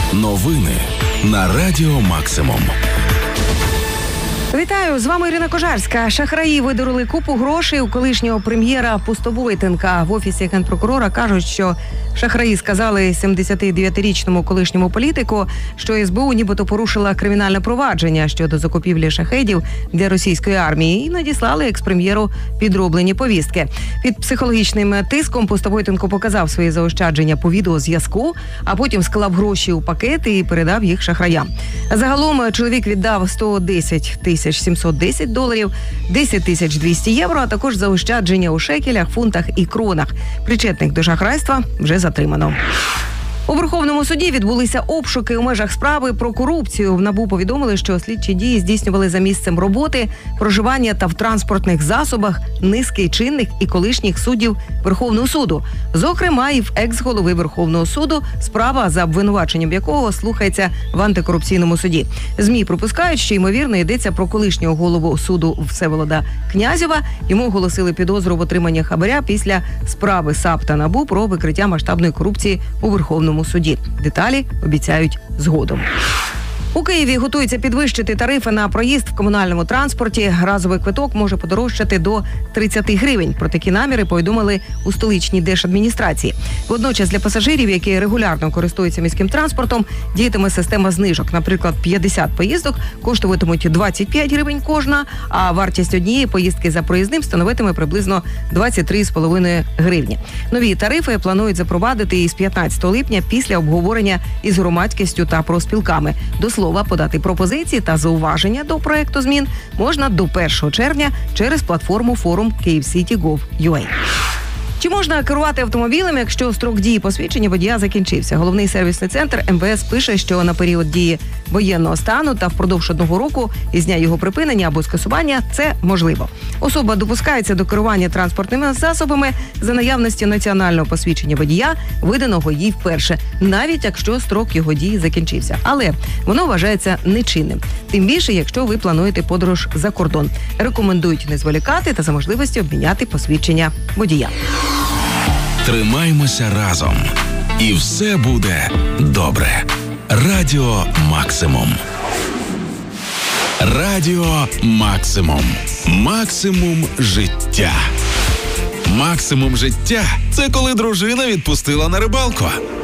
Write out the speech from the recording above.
Новини на Радіо Максимум. Вітаю, з вами Ірина Кожарська. Шахраї видурили купу грошей у колишнього прем'єра Пустовойтенка. В Офісі Генпрокурора кажуть, що шахраї сказали 79-річному колишньому політику, що СБУ нібито порушила кримінальне провадження щодо закупівлі шахедів для російської армії і надіслали екс-прем'єру підроблені повістки. Під психологічним тиском Пустовойтенко показав свої заощадження по відеозв'язку, а потім склав гроші у пакети і передав їх шахраям. Загалом чоловік віддав 110 710 доларів, 10 200 євро, а також заощадження у шекелях, фунтах і кронах. Причетних до шахрайства вже затримано. У Верховному суді відбулися обшуки у межах справи про корупцію. В НАБУ повідомили, що слідчі дії здійснювали за місцем роботи, проживання та в транспортних засобах низки чинних і колишніх суддів Верховного суду. Зокрема, і в екс-голови Верховного суду, справа за обвинуваченням якого слухається в антикорупційному суді. ЗМІ припускають, що, ймовірно, йдеться про колишнього голову суду Всеволода Князєва. Йому оголосили підозру в отриманні хабаря після справи САП та НАБУ про викриття масштабної корупції у Верховному суді. Деталі обіцяють згодом. У Києві готуються підвищити тарифи на проїзд в комунальному транспорті. Разовий квиток може подорожчати до 30 гривень. Про такі наміри повідомили у столичній держадміністрації. Водночас для пасажирів, які регулярно користуються міським транспортом, діятиме система знижок. Наприклад, 50 поїздок коштуватимуть 25 гривень кожна, а вартість однієї поїздки за проїзним становитиме приблизно 23,5 гривні. Нові тарифи планують запровадити із 15 липня після обговорення із громадськістю та профспілками. До слова, подати пропозиції та зауваження до проекту змін можна до 1 червня через платформу форум KievCity.gov.ua. Чи можна керувати автомобілем, якщо строк дії посвідчення водія закінчився? Головний сервісний центр МВС пише, що на період дії воєнного стану та впродовж 1 року із дня його припинення або скасування це можливо. Особа допускається до керування транспортними засобами за наявності національного посвідчення водія, виданого їй вперше, навіть якщо строк його дії закінчився. Але воно вважається нечинним. Тим більше, якщо ви плануєте подорож за кордон. Рекомендують не зволікати та за можливості обміняти посвідчення водія. Тримаймося разом. І все буде добре. Радіо Максимум. Радіо Максимум. Максимум життя. Максимум життя – це коли дружина відпустила на рибалку.